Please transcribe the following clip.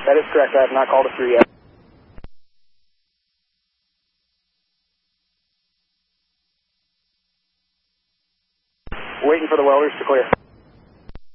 That is correct. I have not called it through yet. Waiting for the welders to clear.